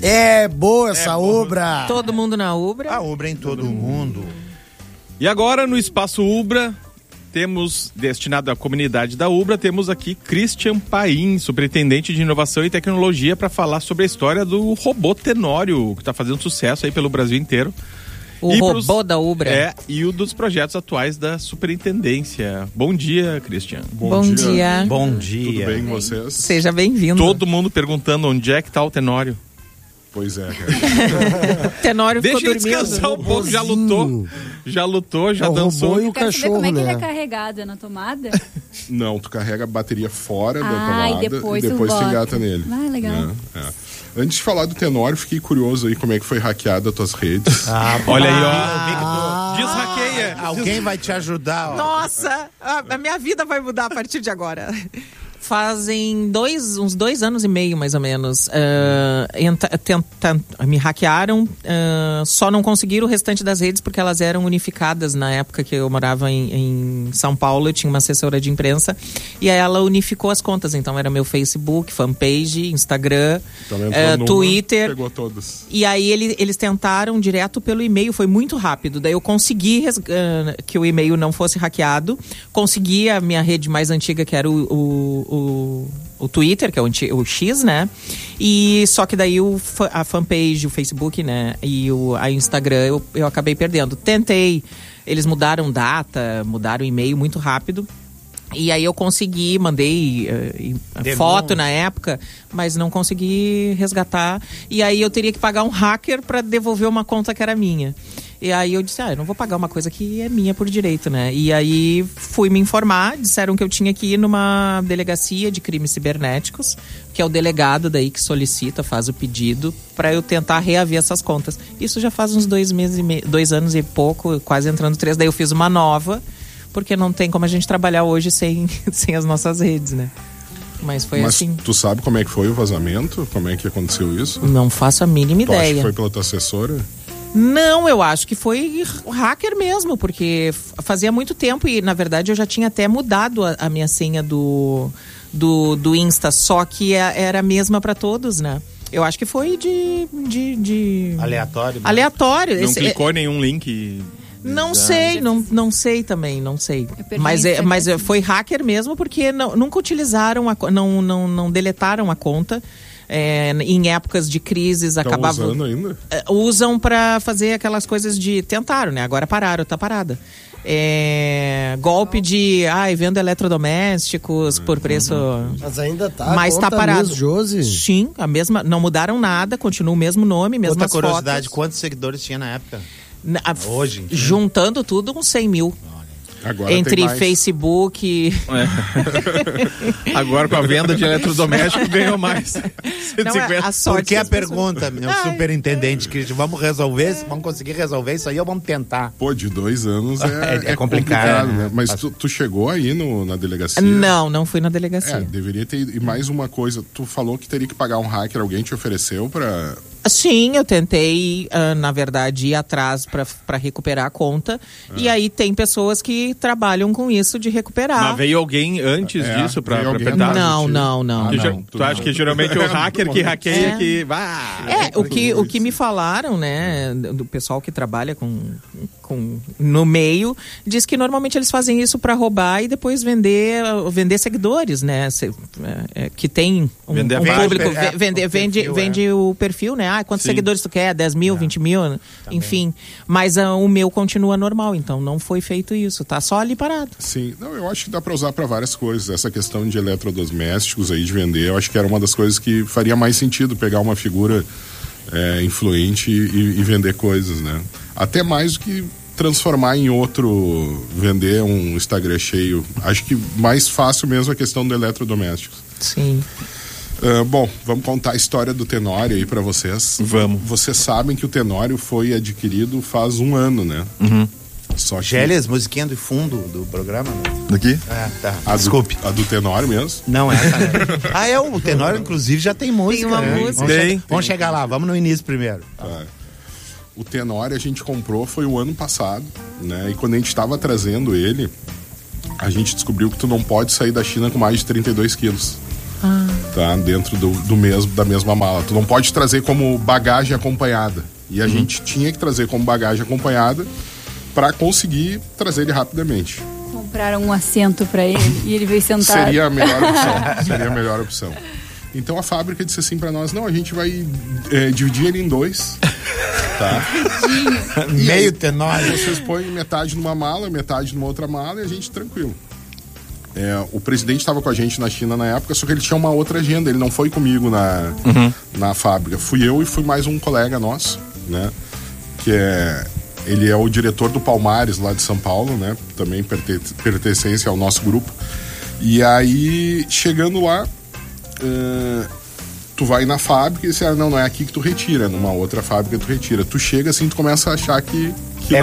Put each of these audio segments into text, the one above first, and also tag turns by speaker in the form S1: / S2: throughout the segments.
S1: É boa essa Ubra.
S2: Todo mundo na Ubra.
S3: A Ubra em todo mundo.
S4: E agora, no Espaço Ubra, temos, destinado à comunidade da Ubra, temos aqui Christian Paim, superintendente de inovação e tecnologia, para falar sobre a história do robô Tenório, que está fazendo sucesso aí pelo Brasil inteiro.
S2: O robô da Ubra.
S4: E o dos projetos atuais da superintendência. Bom dia, Christian.
S2: Bom dia.
S3: Bom dia.
S5: Tudo bem com vocês?
S2: Seja bem-vindo.
S4: Todo mundo perguntando onde é que está o Tenório.
S5: Pois é, cara.
S2: Tenório ficou
S4: Deixa ele
S2: dormindo.
S4: descansar um pouco, já lutou, já dançou.
S1: Robô e o
S6: Quero saber
S1: cachorro,
S6: como é que ele
S1: né?
S6: é carregado, é na tomada?
S5: Não, tu carrega a bateria fora da tomada
S6: e depois
S5: tu
S6: tu bota.
S5: engata nele.
S6: Ah, legal.
S5: Né? Antes de falar do Tenório, fiquei curioso aí como é que foi hackeada as tuas redes.
S4: Olha aí, ó. Desraqueia.
S3: Alguém vai te ajudar, ó.
S2: Nossa, a minha vida vai mudar a partir de agora. Fazem uns 2 anos e meio, mais ou menos. Me hackearam, só não conseguiram o restante das redes porque elas eram unificadas. Na época que eu morava em São Paulo, eu tinha uma assessora de imprensa e aí ela unificou as contas. Então era meu Facebook, fanpage, Instagram, Twitter.
S5: Pegou todos.
S2: E aí eles tentaram direto pelo e-mail, foi muito rápido. Daí eu consegui que o e-mail não fosse hackeado. Consegui a minha rede mais antiga, que era o Twitter, que é o X, né? E só que daí a fanpage, o Facebook, né? E a Instagram eu acabei perdendo. Tentei, eles mudaram data, mudaram e-mail muito rápido. E aí eu consegui, mandei foto na época, mas não consegui resgatar. E aí eu teria que pagar um hacker para devolver uma conta que era minha. E aí eu disse, eu não vou pagar uma coisa que é minha por direito, né? E aí fui me informar, disseram que eu tinha que ir numa delegacia de crimes cibernéticos, que é o delegado daí que solicita, faz o pedido, para eu tentar reaver essas contas. Isso já faz uns 2 anos e pouco, quase entrando 3. Daí eu fiz uma nova, porque não tem como a gente trabalhar hoje sem as nossas redes, né? Mas foi assim.
S5: Tu sabe como é que foi o vazamento? Como é que aconteceu isso?
S2: Não faço a mínima
S5: Tu acha
S2: ideia.
S5: que foi pela tua assessora?
S2: Não, eu acho que foi hacker mesmo, porque fazia muito tempo e, na verdade, eu já tinha até mudado a minha senha do Insta, só que era a mesma para todos, né? Eu acho que foi de...
S3: Aleatório. Né?
S2: Aleatório.
S4: Não clicou em nenhum link...
S2: Não sei, não sei também, não sei. Mas foi hacker mesmo, porque nunca utilizaram, não deletaram a conta. Em épocas de crises acabavam...
S5: usando ainda?
S2: Usam para fazer aquelas coisas de... Tentaram, né? Agora pararam, tá parada. Golpe de... vendo eletrodomésticos por preço...
S1: Mas ainda tá.
S2: Mas tá parado.
S1: Mesmo, Josi?
S2: Sim, a mesma... Não mudaram nada, continua o mesmo nome, mesmas
S3: Outra curiosidade,
S2: fotos.
S3: quantos seguidores tinha na época? Hoje?
S2: Juntando tudo, uns 100 mil.
S5: Agora
S2: Entre Facebook...
S4: Agora com a venda de eletrodoméstico ganhou mais.
S2: 150.
S3: Por que a pergunta, meu superintendente, Cristian? Vamos resolver? Vamos conseguir resolver isso aí ou vamos tentar?
S5: Pô, de 2 anos
S3: é complicado,
S5: né? Mas tu chegou aí na delegacia?
S2: Não fui na delegacia.
S5: Deveria ter ido. E mais uma coisa, tu falou que teria que pagar um hacker, alguém te ofereceu pra...
S2: Sim, eu tentei, na verdade, ir atrás para recuperar a conta. E aí tem pessoas que trabalham com isso de recuperar.
S4: Mas veio alguém antes disso para apertar?
S2: Não.
S4: Tu acha que geralmente o hacker que hackeia que...
S2: O que me falaram, né, do pessoal que trabalha no meio, diz que normalmente eles fazem isso para roubar e depois vender seguidores, né? Que tem um público, vende o perfil, né? Quantos seguidores tu quer? 10 mil, 20 mil? Também. Enfim. Mas o meu continua normal, então não foi feito isso, tá só ali parado.
S5: Sim, eu acho que dá para usar para várias coisas. Essa questão de eletrodomésticos aí, de vender, eu acho que era uma das coisas que faria mais sentido pegar uma figura influente e vender coisas, né? Até mais do que transformar em outro, vender um Instagram cheio. Acho que mais fácil mesmo a questão do eletrodomésticos.
S2: Sim.
S5: Bom, vamos contar a história do Tenório aí pra vocês.
S4: Vamos.
S5: Vocês sabem que o Tenório foi adquirido faz 1 ano, né?
S4: Uhum.
S5: Só que...
S3: Gélias, musiquinha de fundo do programa, né?
S4: Daqui?
S5: Tá.
S3: Desculpe.
S5: A do Tenório mesmo?
S3: Não, o Tenório, inclusive, já tem música.
S2: Tem uma música.
S3: Vamos chegar lá, vamos no início primeiro.
S5: Tá. O Tenório a gente comprou foi o ano passado, né? E quando a gente estava trazendo ele, a gente descobriu que tu não pode sair da China com mais de 32 quilos. Tá? Dentro da mesma mala. Tu não pode trazer como bagagem acompanhada. E a gente tinha que trazer como bagagem acompanhada para conseguir trazer ele rapidamente.
S6: Compraram um assento para ele e ele veio sentar.
S5: Seria a melhor opção. Seria a melhor opção. Então a fábrica disse assim para nós: não, a gente vai dividir ele em 2. Tá?
S3: Meio tenório.
S5: Vocês põem metade numa mala, metade numa outra mala e a gente tranquilo. O presidente estava com a gente na China na época, só que ele tinha uma outra agenda. Ele não foi comigo na fábrica. Fui eu e fui mais um colega nosso, né? Ele é o diretor do Palmares lá de São Paulo, né? Também pertencente ao nosso grupo. E aí, chegando lá, tu vai na fábrica e diz: não é aqui que tu retira, numa outra fábrica tu retira. Tu chega assim, tu começa a achar que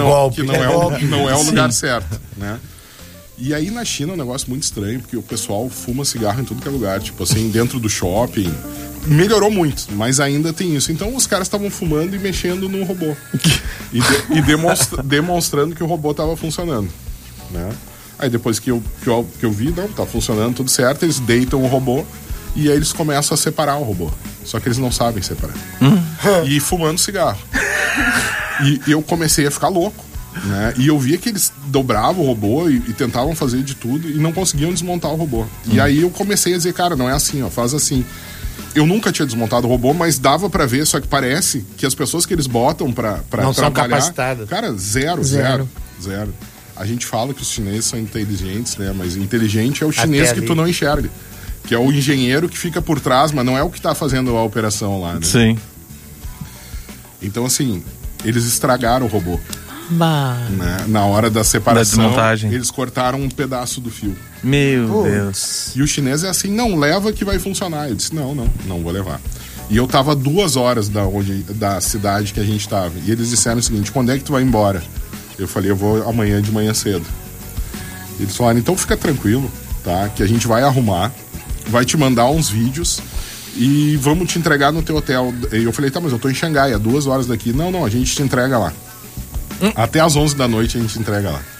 S5: não é o lugar certo, né? E aí na China é um negócio muito estranho, porque o pessoal fuma cigarro em tudo que é lugar, tipo assim, dentro do shopping. Melhorou muito, mas ainda tem isso. Então os caras estavam fumando e mexendo no robô. E demonstrando que o robô estava funcionando, né? Aí depois que eu vi, não, tá funcionando, tudo certo, eles deitam o robô e aí eles começam a separar o robô. Só que eles não sabem separar. E fumando cigarro. E eu comecei a ficar louco. Né? E eu via que eles dobravam o robô e tentavam fazer de tudo e não conseguiam desmontar o robô. E aí eu comecei a dizer: cara, não é assim, ó, faz assim. Eu nunca tinha desmontado o robô, mas dava pra ver, só que parece que as pessoas que eles botam pra
S3: não
S5: trabalhar,
S3: são capacitadas.
S5: Cara, zero. A gente fala que os chineses são inteligentes, né? Mas inteligente é o chinês que tu não enxerga, que é o engenheiro que fica por trás, mas não é o que tá fazendo a operação lá, né?
S4: Sim.
S5: Então, assim, eles estragaram o robô.
S2: Né?
S5: Na hora da separação,
S4: da desmontagem,
S5: eles cortaram um pedaço do fio.
S4: Meu Deus.
S5: E o chinês é assim: não, leva que vai funcionar. Eu disse: não vou levar. E eu tava 2 horas da cidade que a gente tava. E eles disseram o seguinte: quando é que tu vai embora? Eu falei: eu vou amanhã de manhã cedo. Eles falaram: então fica tranquilo, tá? Que a gente vai arrumar, vai te mandar uns vídeos e vamos te entregar no teu hotel. E eu falei: tá, mas eu tô em Xangai, a 2 horas daqui. Não, a gente te entrega lá. Até às 11 da noite a gente entrega lá.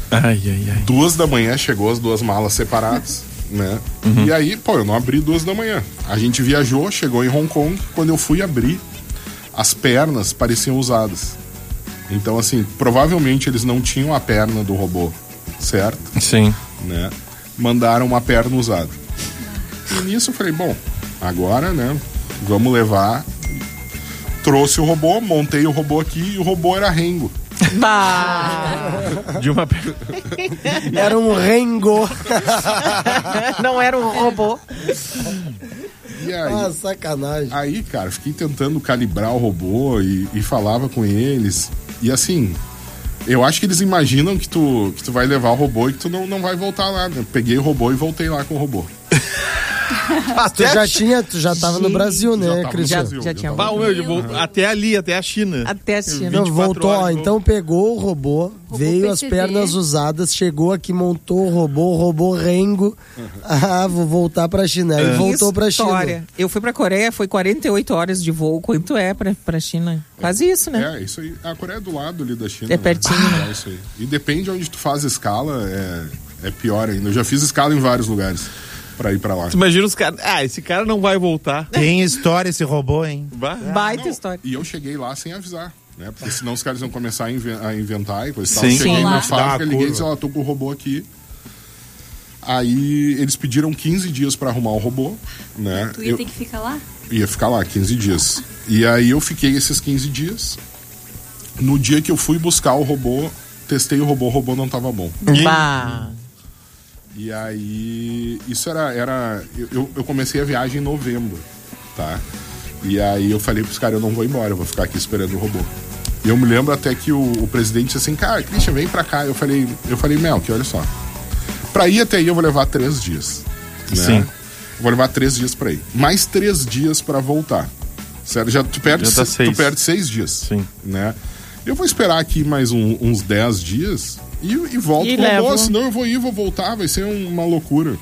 S5: 2 da manhã chegou as 2 malas separadas, né? E aí, eu não abri 2 da manhã. A gente viajou, chegou em Hong Kong. Quando eu fui abrir, as pernas pareciam usadas. Então, assim, provavelmente eles não tinham a perna do robô, certo?
S4: Sim.
S5: Né? Mandaram uma perna usada. E nisso eu falei: bom, agora, né? Vamos levar. Trouxe o robô, montei o robô aqui e o robô era Rengo.
S4: De uma...
S1: Era um Rengo.
S2: Não era um robô.
S5: E aí,
S1: sacanagem.
S5: Aí, cara, fiquei tentando calibrar o robô e falava com eles. E assim, eu acho que eles imaginam que tu vai levar o robô e que tu não vai voltar lá, né? Peguei o robô e voltei lá com o robô.
S1: Tu já tava no Brasil, né, Cristian?
S2: Já tinha
S4: até ali, até a China.
S2: Até a China.
S1: Não, voltou, então pegou o robô, veio as pernas usadas, chegou aqui, montou o robô Rengo. Vou voltar pra China. Aí voltou pra China.
S2: Eu fui pra Coreia, foi 48 horas de voo. Quanto é pra China? Quase isso, né?
S5: É, isso aí. A Coreia é do lado ali da China.
S2: É pertinho, né?
S5: É isso aí. E depende de onde tu faz escala, é pior ainda. Eu já fiz escala em vários lugares pra ir pra lá.
S4: Tu imagina os caras... esse cara não vai voltar.
S3: Tem história esse robô, hein?
S2: Baita história.
S5: E eu cheguei lá sem avisar, né? Porque senão os caras iam começar a inventar e coisa e tal.
S4: Sim.
S5: Cheguei na
S3: Dá
S5: fábrica,
S3: uma
S5: liguei e
S3: curva.
S5: disse: tô com o robô aqui. Aí eles pediram 15 dias pra arrumar o robô, né?
S6: Tu ia ter que ficar lá?
S5: Ia ficar lá 15 dias. E aí eu fiquei esses 15 dias. No dia que eu fui buscar o robô, testei o robô não tava bom. E aí, isso era eu comecei a viagem em novembro, tá? E aí eu falei pros caras: eu não vou embora, eu vou ficar aqui esperando o robô. E eu me lembro até que o presidente disse assim: cara, Christian, vem pra cá. Eu falei, Melk, olha só, pra ir até aí eu vou levar 3 dias, né?
S4: Sim.
S5: Vou levar 3 dias pra ir, mais 3 dias pra voltar, certo? Tu perde 6 dias.
S4: Sim.
S5: Né? Eu vou esperar aqui mais uns 10 dias e volto com o robô, senão eu vou voltar, vai ser uma loucura.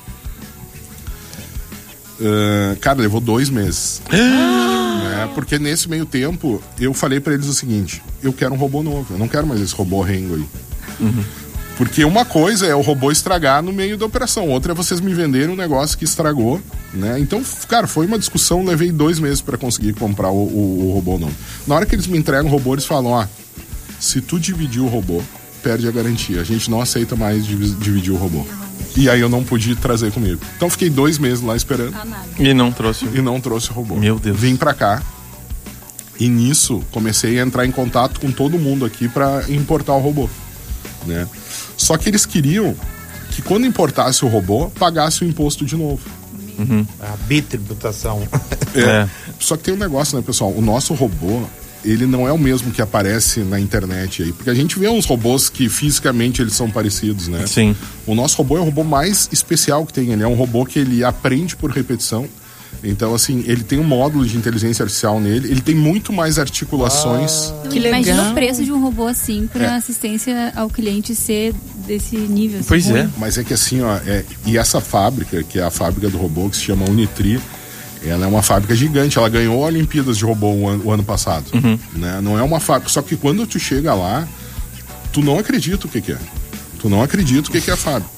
S5: Cara, levou 2 meses. Né? Porque nesse meio tempo eu falei pra eles o seguinte: eu quero um robô novo, eu não quero mais esse robô Rengo aí. Porque uma coisa é o robô estragar no meio da operação, outra é vocês me venderem um negócio que estragou, né? Então, cara, foi uma discussão, levei 2 meses para conseguir comprar o robô não. Na hora que eles me entregam o robô, eles falam, se tu dividir o robô, perde a garantia. A gente não aceita mais dividir o robô. E aí eu não pude trazer comigo. Então fiquei 2 meses lá esperando.
S4: E não trouxe.
S5: E não trouxe o robô.
S4: Meu Deus.
S5: Vim pra cá. E nisso comecei a entrar em contato com todo mundo aqui pra importar o robô, né? Só que eles queriam que quando importasse o robô, pagasse o imposto de novo.
S3: A bitributação.
S5: Só que tem um negócio, né, pessoal? O nosso robô, ele não é o mesmo que aparece na internet aí. Porque a gente vê uns robôs que fisicamente eles são parecidos, né?
S4: Sim.
S5: O nosso robô é o robô mais especial que tem. Ele é um robô que ele aprende por repetição. Então, assim, ele tem um módulo de inteligência artificial nele. Ele tem muito mais articulações.
S2: Que legal.
S6: Imagina o preço de um robô assim para assistência ao cliente ser desse nível.
S4: Pois
S6: assim,
S4: é.
S6: ruim.
S5: Mas é que assim, e essa fábrica, que é a fábrica do robô, que se chama Unitri, ela é uma fábrica gigante. Ela ganhou Olimpíadas de robô o ano passado. Né? Não é uma fábrica. Só que quando tu chega lá, tu não acredita o que é. Tu não acredita o que é a fábrica.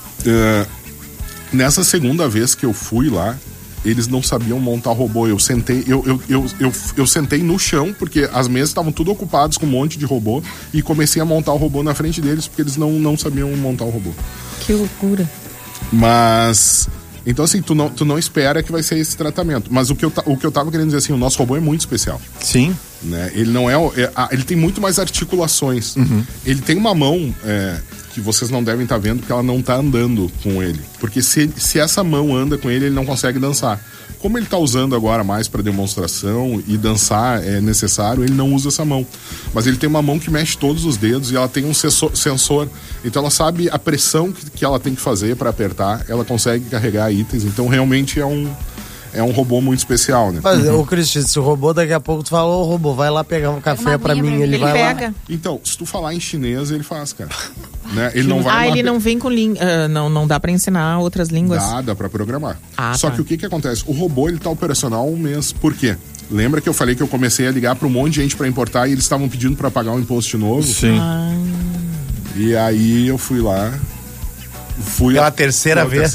S5: Nessa segunda vez que eu fui lá, eles não sabiam montar robô. Eu sentei no chão, porque as mesas estavam tudo ocupadas com um monte de robô, e comecei a montar o robô na frente deles, porque eles não sabiam montar o robô.
S2: Que loucura.
S5: Mas... Então, assim, tu não espera que vai ser esse tratamento. Mas o que eu tava querendo dizer, assim, o nosso robô é muito especial.
S4: Sim.
S5: Né? Ele não ele tem muito mais articulações. Ele tem uma mão... que vocês não devem estar vendo, porque ela não está andando com ele. Porque se essa mão anda com ele não consegue dançar. Como ele está usando agora mais para demonstração e dançar é necessário, ele não usa essa mão. Mas ele tem uma mão que mexe todos os dedos e ela tem um sensor. Então ela sabe a pressão que ela tem que fazer para apertar, ela consegue carregar itens. Então realmente é um robô muito especial, né?
S1: Mas, ô Cristian, se o robô daqui a pouco tu falou, ô robô, vai lá pegar um café pra mim, ele vai
S2: pega.
S1: lá.
S5: Então, se tu falar em chinês, ele faz, cara. Né? Ele não vai
S2: ele não vem com língua. Não dá pra ensinar outras línguas.
S5: Dá pra programar. Só
S2: Tá.
S5: que o que acontece? O robô, ele tá operacional há 1 mês. Por quê? Lembra que eu falei que eu comecei a ligar pra um monte de gente pra importar e eles estavam pedindo pra pagar um imposto de novo?
S4: Sim.
S5: E aí eu fui lá.
S3: Pela terceira vez.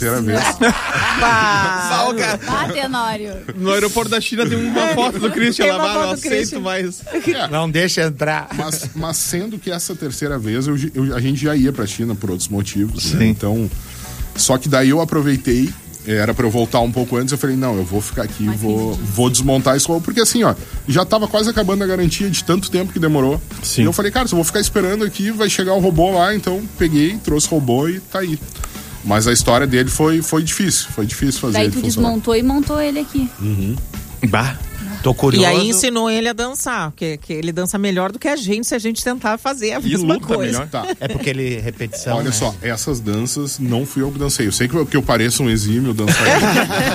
S6: Tenório.
S4: No aeroporto da China tem uma foto do Christian
S2: Tem uma
S4: lá,
S2: foto
S4: não
S2: do
S4: aceito
S2: Christian.
S4: mais.
S3: Não deixa entrar.
S5: Mas sendo que essa terceira vez a gente já ia pra China por outros motivos, né? Então, só que daí eu aproveitei, era pra eu voltar um pouco antes, eu falei, não, eu vou ficar aqui, vou desmontar esse robô, porque assim, já tava quase acabando a garantia de tanto tempo que demorou.
S4: Sim.
S5: E eu falei, cara, se eu vou ficar esperando aqui, vai chegar o robô lá, então peguei, trouxe o robô e tá aí. Mas a história dele foi difícil fazer
S6: Daí
S5: ele
S6: tu
S5: funcionar.
S6: desmontou e montou ele aqui.
S4: Bah.
S3: Tô curioso.
S2: E aí ensinou ele a dançar, que ele dança melhor do que a gente se a gente tentar fazer a mesma
S4: luta
S2: coisa.
S4: melhor.
S5: Tá.
S3: É porque ele repetição.
S5: Olha
S3: né?
S5: só, essas danças não fui eu que dancei. Eu sei que eu pareço um exímio dançarino.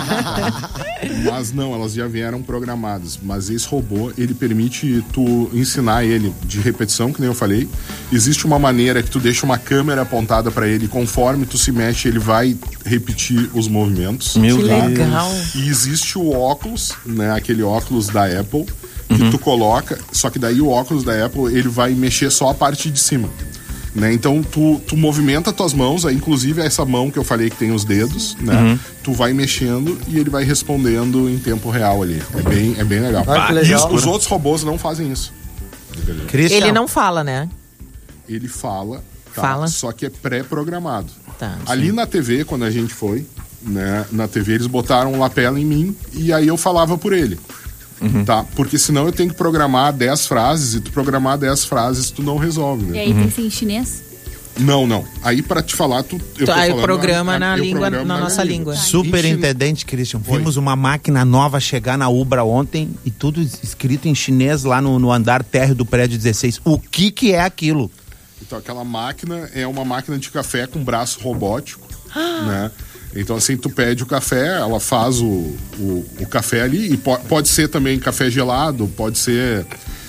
S5: Mas não, elas já vieram programadas. Mas esse robô, ele permite tu ensinar ele de repetição, que nem eu falei. Existe uma maneira que tu deixa uma câmera apontada pra ele, conforme tu se mexe, ele vai repetir os movimentos.
S4: Meu
S2: Que
S4: Deus.
S2: legal.
S5: E existe o óculos, né? Aquele óculos da Apple, que tu coloca, só que daí o óculos da Apple, ele vai mexer só a parte de cima. Né? Então tu movimenta tuas mãos, aí, inclusive essa mão que eu falei que tem os dedos, né? Tu vai mexendo e ele vai respondendo em tempo real ali. É bem legal.
S1: Ah, que legal.
S5: E os outros robôs não fazem isso. Entendeu?
S3: Christian,
S2: Ele não fala, né?
S5: Ele fala, tá?
S2: Fala.
S5: Só que é pré-programado.
S2: Tá.
S5: Ali na TV, quando a gente foi, né? Na TV eles botaram um lapela em mim e aí eu falava por ele. Tá? Porque senão eu tenho que programar 10 frases e tu programar 10 frases tu não resolve,
S6: E
S5: né?
S6: aí tem que ser em chinês?
S5: Não. Aí pra te falar, eu tô
S2: Aí
S5: falando
S2: programa na
S5: eu
S2: língua,
S5: programo
S2: na nossa língua.
S3: Superintendente Christian,
S5: Oi.
S3: vimos uma máquina nova chegar na Ubra ontem e tudo escrito em chinês lá no andar térreo do prédio 16. O que é aquilo?
S5: Então aquela máquina é uma máquina de café com braço robótico, né? Então assim, tu pede o café, ela faz o café ali, e pode ser também café gelado, pode ser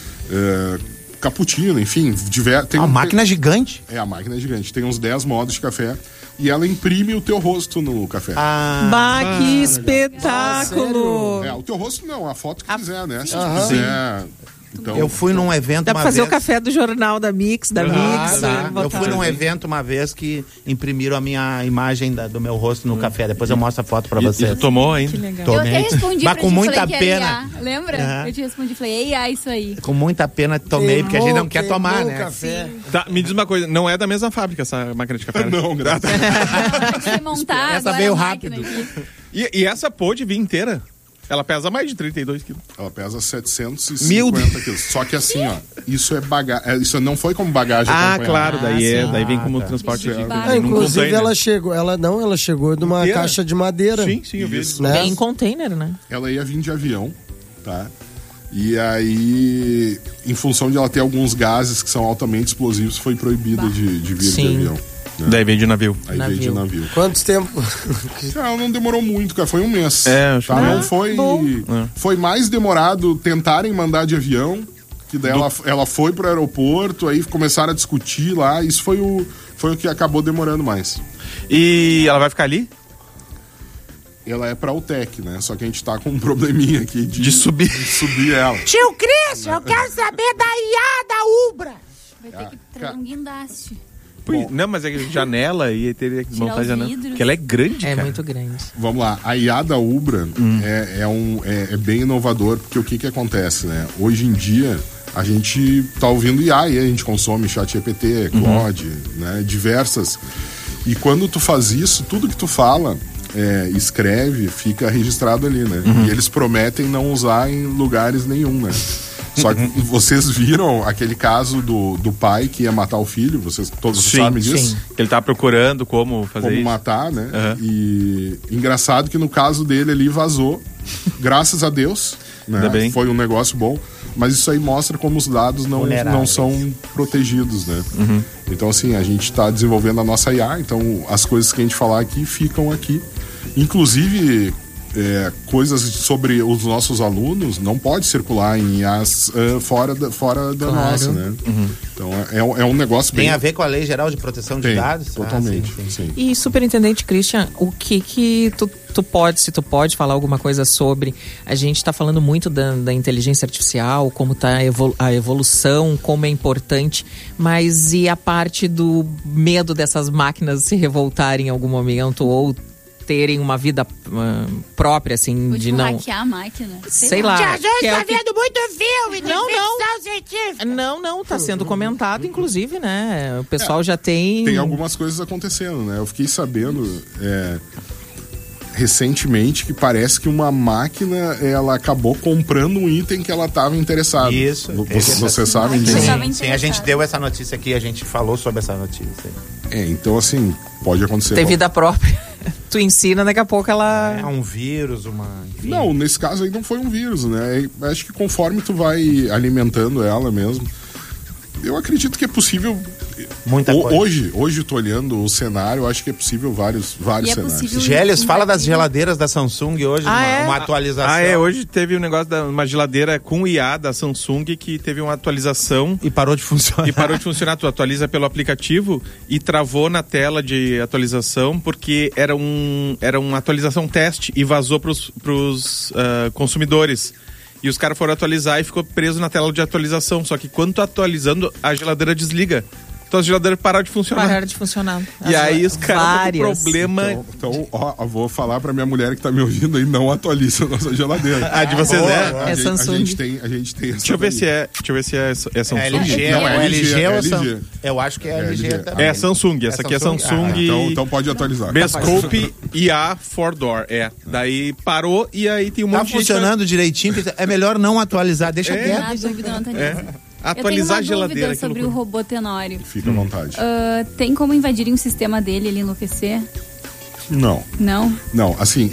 S5: cappuccino, enfim. Tem
S3: Uma máquina gigante.
S5: É, a máquina é gigante. Tem uns 10 modos de café e ela imprime o teu rosto no café.
S2: Bah, que espetáculo!
S5: O teu rosto não, a foto que quiser, né? Se tu
S2: Aham.
S5: quiser Então,
S3: Eu fui num evento
S2: Dá pra
S3: uma
S2: fazer
S3: vez.
S2: o café do jornal da Mix, da Mix.
S3: Tá. Eu
S2: botar-
S3: fui num evento uma vez que imprimiram a minha imagem do meu rosto no café. Depois eu mostro a foto pra
S4: E
S3: vocês.
S4: tu tomou ainda?
S2: Que legal.
S6: Eu
S3: Tomei.
S6: até respondi
S3: Mas
S6: pra
S3: com
S6: ti,
S3: muita
S6: falei que era
S3: pena.
S6: IA. Lembra?
S3: Aham.
S6: Eu te respondi, falei, isso aí.
S3: Com muita pena tomei, porque a gente não quer tomar,
S1: queimou o
S3: né?
S1: café.
S4: Tá, me diz uma coisa, não é da mesma fábrica essa máquina de café? né?
S5: Não, graças a Deus.
S6: Antes de montar,
S3: Essa
S6: agora
S3: veio
S6: a máquina
S3: rápido.
S6: aqui.
S4: E essa pôde vir inteira? Ela pesa mais de 32 quilos.
S5: Ela pesa 750
S4: Meu
S5: quilos. Só que assim, ó, isso é bagagem. Isso não foi como bagagem
S4: Ah,
S5: acompanhada.
S4: claro, daí,
S2: sim.
S4: daí vem como
S3: tá.
S4: transporte.
S5: Sim.
S6: Ah,
S4: num
S1: Inclusive
S4: container.
S1: ela chegou de uma
S4: Inteira?
S1: caixa de madeira.
S4: Sim, eu vi.
S5: Isso.
S1: Né?
S2: Tem em container, né?
S5: Ela ia vir de avião, tá? E aí, em função de ela ter alguns gases que são altamente explosivos, foi proibida de vir
S2: Sim.
S5: de avião. Né?
S4: Daí vem de navio.
S5: Aí veio de navio.
S1: Quanto tempo?
S5: Ela não demorou muito, cara. Foi um mês.
S4: É, acho
S5: tá?
S4: que
S5: Não foi. Foi mais demorado tentarem mandar de avião. Que daí ela foi pro aeroporto, aí começaram a discutir lá. Isso foi o que acabou demorando mais.
S4: E ela vai ficar ali?
S5: Ela é pra UTEC, né? Só que a gente tá com um probleminha aqui
S4: De subir.
S5: de subir ela.
S3: Tio Cris, eu quero saber da IA da Ubra.
S6: Vai ter que trazer um guindaste.
S4: Não, mas é janela e teria que
S6: Tirar
S4: montar a
S6: os
S4: janela.
S6: vidros.
S4: Porque ela é grande,
S2: É
S4: cara.
S2: muito grande.
S5: Vamos lá, a IA da Ubra é bem inovador, porque o que acontece, né? Hoje em dia, a gente tá ouvindo IA e a gente consome ChatGPT, Claude, né? Diversas. E quando tu faz isso, tudo que tu fala, escreve, fica registrado ali, né? E eles prometem não usar em lugares nenhum, né? Só que vocês viram aquele caso do pai que ia matar o filho, vocês todos sabem disso?
S4: Que ele tá procurando como fazer
S5: Como
S4: isso.
S5: matar, né? E engraçado que no caso dele ali vazou, graças a Deus, né?
S4: Ainda bem.
S5: Foi um negócio bom, mas isso aí mostra como os dados não
S3: Vulneráveis.
S5: são protegidos, né? Então assim, a gente está desenvolvendo a nossa IA, então as coisas que a gente falar aqui ficam aqui. Inclusive, coisas sobre os nossos alunos não pode circular em IAs fora da nossa, né? Então é um negócio
S3: Tem
S5: bem...
S3: a ver com a Lei Geral de Proteção de
S5: Tem,
S3: Dados?
S5: totalmente,
S3: Ah, sim.
S5: sim.
S2: E superintendente Christian, o que tu pode, se tu pode falar alguma coisa sobre, a gente tá falando muito da inteligência artificial, como tá a evolução, como é importante, mas e a parte do medo dessas máquinas se revoltarem em algum momento ou terem uma vida própria, assim,
S6: Ou
S2: de
S6: tipo,
S2: não...
S6: hackear a máquina.
S2: Sei lá. que é o que-
S3: muito filme
S2: Não,
S3: ficção científica.
S2: Não, tá sendo comentado, inclusive, né? O pessoal já tem...
S5: Tem algumas coisas acontecendo, né? Eu fiquei sabendo recentemente que parece que uma máquina ela acabou comprando um item que ela estava interessada.
S3: Isso.
S5: Vocês sabem
S6: Sim.
S5: disso?
S6: Tava
S3: Sim, a gente
S6: interessado.
S3: deu essa notícia aqui, a gente falou sobre essa notícia.
S5: Então assim, pode acontecer.
S2: Tem vida própria. Tu ensina, daqui a pouco ela...
S3: É um vírus, enfim.
S5: Não, nesse caso aí não foi um vírus, né? Acho que conforme tu vai alimentando ela mesmo, eu acredito que é possível.
S3: Muita coisa.
S5: Hoje eu tô olhando o cenário, eu acho que é possível vários
S6: E é
S5: cenários.
S6: possível
S3: Gélios, fala das
S6: invadir.
S3: geladeiras da Samsung hoje, uma atualização.
S4: Hoje teve um negócio uma geladeira com IA da Samsung que teve uma atualização
S3: E parou de funcionar.
S4: e parou de funcionar. Tu atualiza pelo aplicativo e travou na tela de atualização porque era uma atualização teste e vazou pros consumidores. E os caras foram atualizar e ficou preso na tela de atualização. Só que quando tu atualizando, a geladeira desliga. Então as geladeiras pararam de funcionar.
S2: Pararam de funcionar.
S4: E aí os caras têm
S2: Várias.
S4: problema.
S5: Então, eu vou falar pra minha mulher que tá me ouvindo aí, não atualiza a nossa geladeira.
S4: Ah, de vocês
S2: É Samsung.
S5: A gente tem essa
S4: Deixa eu ver
S5: daí.
S4: se é Samsung.
S3: É LG,
S5: Não, é
S3: LG,
S5: LG,
S3: ou
S5: LG.
S3: Samsung? Eu acho que é LG
S5: LG.
S3: também.
S4: É Samsung, essa aqui é Samsung.
S5: Então pode atualizar.
S4: Bescope IA 4-door. Daí parou e aí tem um
S3: Tá
S4: monte de gente
S3: funcionando direitinho, é melhor não atualizar, deixa
S6: Não
S3: quieto.
S6: há dúvida, não tá nisso.
S4: atualizar a
S6: Eu tenho uma
S4: geladeira.
S6: dúvida sobre o robô Tenório.
S5: Fica à vontade.
S6: Tem como invadirem o sistema dele e ele enlouquecer?
S5: Não.
S6: Não?
S5: Assim,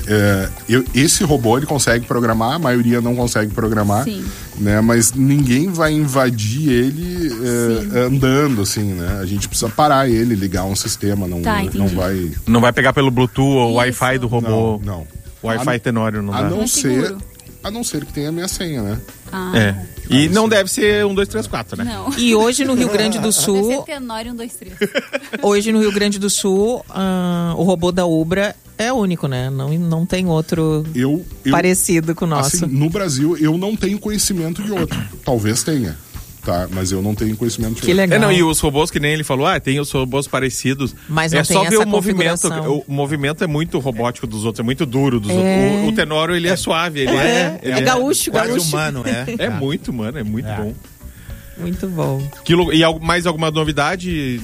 S5: esse robô ele consegue programar, a maioria não consegue programar,
S6: Sim.
S5: né? Mas ninguém vai invadir ele andando, assim, né? A gente precisa parar ele, ligar um sistema, não
S6: entendi.
S5: vai...
S4: Não vai pegar pelo Bluetooth ou
S6: Isso.
S4: Wi-Fi do robô.
S5: Não.
S4: Wi-Fi Tenório não
S5: A
S4: dá.
S5: não
S6: é
S5: ser...
S6: seguro.
S5: A não ser que tenha a minha senha, né?
S4: É. E não deve ser 1, 2, 3, 4, né?
S6: Não.
S2: E hoje no Rio Grande do
S6: Deve ser
S2: Sul,
S6: Tenório 1, 2, 3.
S2: hoje no Rio Grande do Sul, o robô da Ubra É único, né? Não tem outro
S5: Eu
S2: parecido com o nosso.
S5: Assim, no Brasil, eu não tenho conhecimento de outro. Talvez tenha, tá? Mas eu não tenho conhecimento de
S2: Que
S5: outro.
S2: legal.
S4: Não, e os robôs, que nem ele falou, tem os robôs parecidos.
S2: Mas não
S4: é
S2: tem
S4: só ver
S2: essa
S4: o movimento.
S2: configuração.
S4: O movimento é muito robótico dos outros, é muito duro dos outros. O Tenório, ele é suave. Ele
S2: É gaúcho,
S3: Quase
S2: gaúcho.
S3: humano,
S4: É muito, mano, é muito bom.
S2: Muito bom.
S4: E mais alguma novidade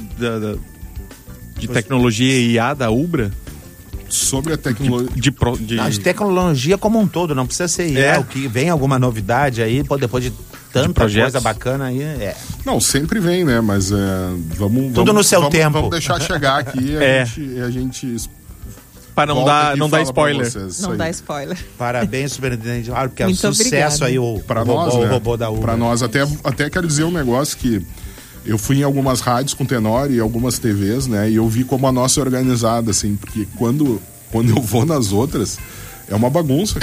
S4: de tecnologia e IA da Ubra?
S5: Sobre a tecnologia...
S3: De tecnologia como um todo, não precisa ser IA. O que vem alguma novidade aí, depois de tanta coisa bacana aí.
S5: Não, sempre vem, né? Mas
S3: Tudo no seu tempo.
S5: Vamos deixar chegar aqui e a gente
S4: para não dar spoiler.
S2: Não dá spoiler.
S3: Parabéns, superintendente. Claro, porque
S2: muito
S3: é um sucesso aí o robô da Ubra.
S5: Para nós, até quero dizer um negócio que eu fui em algumas rádios com Tenório e algumas TVs, né? E eu vi como a nossa é organizada, assim, porque quando eu vou nas outras, é uma bagunça.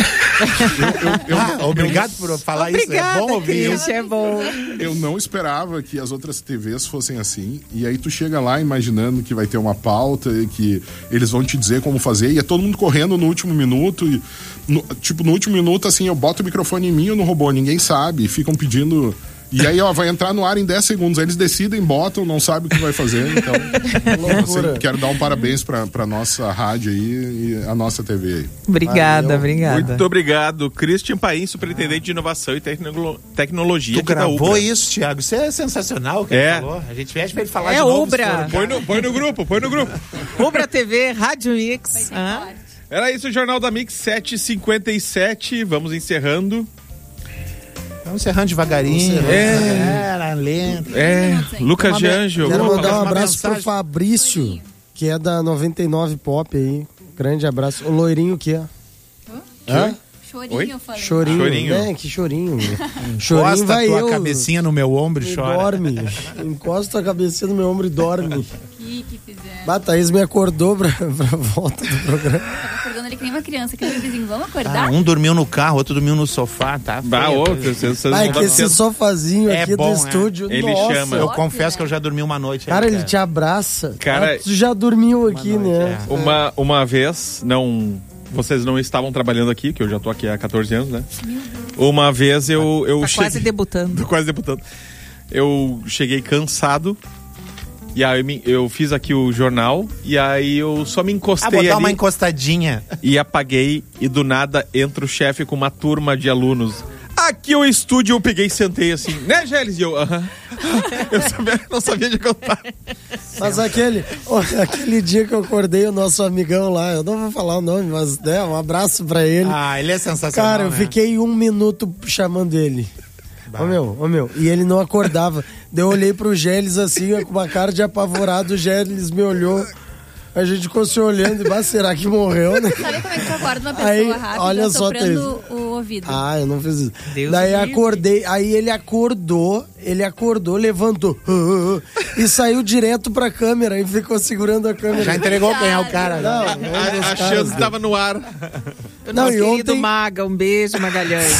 S3: Obrigado por falar isso. É bom ouvir isso.
S2: É bom.
S5: Eu não esperava que as outras TVs fossem assim. E aí tu chega lá imaginando que vai ter uma pauta e que eles vão te dizer como fazer. E é todo mundo correndo no último minuto. E, no último minuto, assim, eu boto o microfone em mim ou no robô. Ninguém sabe. E ficam pedindo... E aí, vai entrar no ar em 10 segundos. Aí eles decidem, botam, não sabem o que vai fazer. Então, assim, quero dar um parabéns pra nossa rádio aí e a nossa TV aí.
S2: Obrigada.
S4: Muito obrigado. Cristian Paim, superintendente de inovação e tecnologia.
S3: Tu gravou isso, Thiago? Isso é sensacional o que ele falou. A gente pede pra ele falar de novo.
S2: Ubra.
S4: Põe no grupo.
S2: Ubra TV, Rádio Mix.
S4: Era isso, o Jornal da Mix 7h57. Vamos encerrando.
S3: Vamos encerrando devagarinho. Lento.
S4: Lucas Giangio.
S1: Quero mandar um abraço pro Fabrício, que é da 99 Pop aí. Grande abraço. O loirinho que é.
S6: Chorinho, eu falei.
S4: Chorinho.
S1: Né? Que chorinho.
S3: Encosta
S1: vai
S3: a tua cabecinha no meu ombro e chora.
S1: Dorme. Encosta a cabecinha no meu ombro e dorme.
S6: Que fizeram.
S1: A Thaís me acordou pra volta do programa.
S6: Tava acordando ali que nem uma criança. Que nem vizinho, vamos acordar?
S3: Um dormiu no carro, outro dormiu no sofá, tá?
S1: Que esse sofazinho aqui do estúdio,
S4: ele
S1: nossa.
S4: chama.
S3: Eu confesso que eu já dormi uma noite.
S1: Cara, ele te abraça.
S4: Cara,
S1: tu já dormiu aqui,
S3: noite,
S1: né?
S4: Uma vez, vocês não estavam trabalhando aqui, que eu já tô aqui há 14 anos, né? Uma vez eu cheguei...
S2: Quase debutando.
S4: Tô quase debutando. Eu cheguei cansado. E aí eu fiz aqui o jornal. E aí eu só me encostei ali.
S3: Uma encostadinha.
S4: E apaguei. E do nada entra o chefe com uma turma de alunos. Aqui o estúdio, eu peguei e sentei assim, né, Gélis? E eu, não sabia de contar.
S1: Mas aquele dia que eu acordei o nosso amigão lá, eu não vou falar o nome, mas um abraço pra ele.
S3: Ele é sensacional.
S1: Cara, eu fiquei 1 minuto chamando ele. Ô meu, e ele não acordava. Daí eu olhei pro Gélis assim, com uma cara de apavorado, o Gélis me olhou. A gente ficou se olhando e, será que morreu, né?
S6: Sabe como é que tu acorda uma pessoa
S1: aí,
S6: rápida,
S1: olha só,
S6: soprando o ouvido?
S1: Eu não fiz isso.
S2: Deus
S1: Daí
S2: livre.
S1: acordei, aí ele acordou, levantou e saiu direto pra câmera e ficou segurando a câmera.
S3: Já entregou quem é o cara.
S1: Não,
S4: Achando que tava no ar.
S2: Nosso
S1: e
S2: querido
S1: ontem...
S2: Maga, um beijo, Magalhães.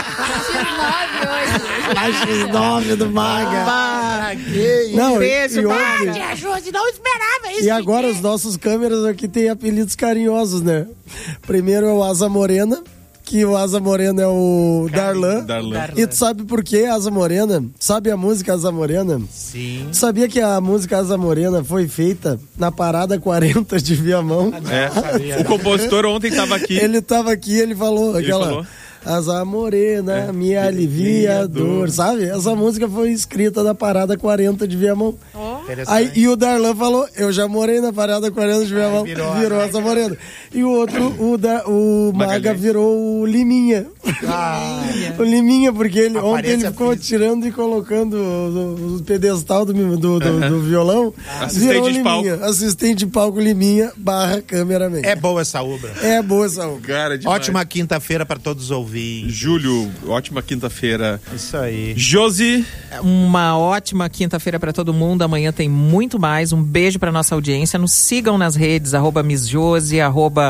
S1: X9 do Maga.
S2: Um beijo,
S1: Maga.
S2: Te ajude, não esperava isso.
S1: E agora os nossos câmeras aqui têm apelidos carinhosos, né? Primeiro é o Asa Morena, que o Asa Morena é o Darlan. E tu sabe por que Asa Morena? Sabe a música Asa Morena?
S3: Sim.
S1: Tu sabia que a música Asa Morena foi feita na parada 40 de Viamão?
S4: O compositor ontem tava aqui.
S1: Ele tava aqui, ele falou aquela... Asa Morena, me alivia a dor, sabe? Essa música foi escrita na parada 40 de Viamão. Aí, e o Darlan falou, eu já morei na parada 40 de Viamão, virou Asa Morena. E o outro, o Maga virou o Liminha. O Liminha, porque ontem ele ficou tirando e colocando o pedestal do violão.
S4: Assistente de palco.
S1: Assistente de palco Liminha / cameraman.
S3: É boa essa obra.
S4: Cara,
S3: ótima quinta-feira para todos os ouvintes.
S4: Júlio, ótima quinta-feira.
S3: Isso aí.
S4: Josi.
S2: Uma ótima quinta-feira para todo mundo. Amanhã tem muito mais. Um beijo para nossa audiência. Nos sigam nas redes, @MissJosi,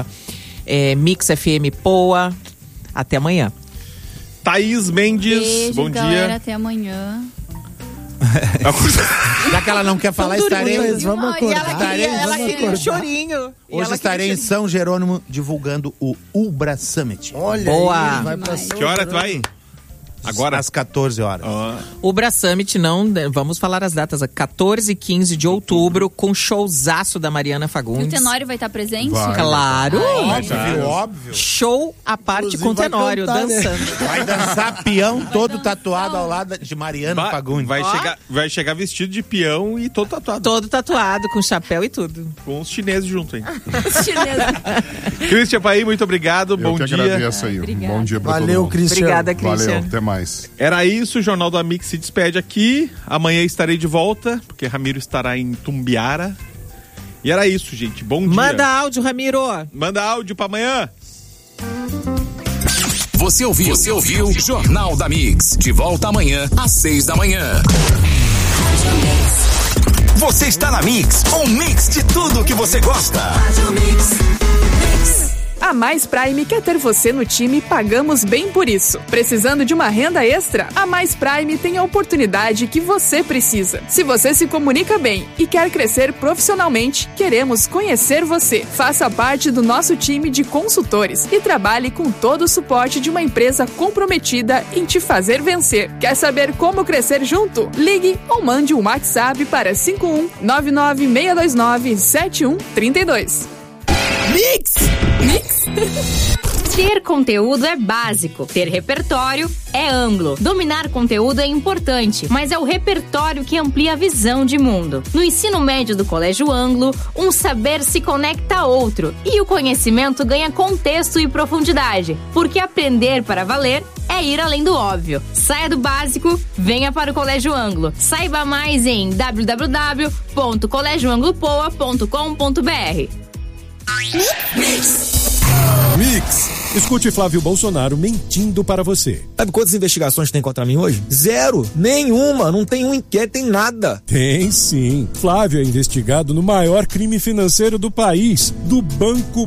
S2: @MixFMPoa. Até amanhã.
S4: Thaís Mendes,
S6: beijo,
S4: bom
S6: galera,
S4: dia.
S6: até amanhã.
S3: Já que ela não quer falar, estarei...
S1: Vamos acordar.
S2: Ela queria um chorinho.
S3: Hoje estarei em São Jerônimo divulgando o Ubra Summit.
S1: Olha
S2: Boa.
S1: aí, vai pra São
S4: Que hora tu vai? Agora?
S3: Às 14 horas.
S2: O Ubra Summit, vamos falar as datas, 14 e 15 de outubro, com showzaço da Mariana
S6: E
S2: Fagundes.
S6: o Tenório vai estar presente?
S2: Claro.
S3: Óbvio.
S2: Show à parte
S1: Inclusive
S2: com o Tenório,
S1: vai cantar,
S2: dançando.
S3: Vai dançar peão todo tatuado ao lado de Mariana Fagundes.
S4: Vai chegar vestido de peão e todo tatuado.
S2: Todo tatuado, com chapéu e tudo.
S4: Com os chineses junto, hein?
S6: Chinesa.
S4: Cristian Paim, muito obrigado. Bom
S5: Eu que
S4: dia.
S5: agradeço aí.
S6: Obrigada.
S5: Bom dia pra todo
S1: Valeu,
S5: mundo.
S1: Cristian.
S2: Obrigada, Cristian.
S5: Valeu, até mais.
S4: Era isso, o Jornal da Mix se despede aqui. Amanhã estarei de volta, porque Ramiro estará em Tumbiara. E era isso, gente. Bom dia.
S2: Manda áudio, Ramiro.
S4: Manda áudio pra amanhã.
S7: Você ouviu Jornal da Mix. De volta amanhã, às 6 da manhã. Você está na Mix, um mix de tudo que você gosta.
S8: A Mais Prime quer ter você no time e pagamos bem por isso. Precisando de uma renda extra? A Mais Prime tem a oportunidade que você precisa. Se você se comunica bem e quer crescer profissionalmente, queremos conhecer você. Faça parte do nosso time de consultores e trabalhe com todo o suporte de uma empresa comprometida em te fazer vencer. Quer saber como crescer junto? Ligue ou mande um WhatsApp para 51-99629-7132.
S9: Mix! Ter conteúdo é básico, ter repertório é amplo. Dominar conteúdo é importante, mas é o repertório que amplia a visão de mundo. No ensino médio do Colégio Anglo, um saber se conecta a outro e o conhecimento ganha contexto e profundidade, porque aprender para valer é ir além do óbvio. Saia do básico, venha para o Colégio Anglo. Saiba mais em www.colégioanglopoa.com.br.
S10: Mix. Escute Flávio Bolsonaro mentindo para você.
S11: Sabe quantas investigações tem contra mim hoje? Zero. Nenhuma. Não tem um inquérito, tem nada.
S10: Tem sim. Flávio é investigado no maior crime financeiro do país, do banco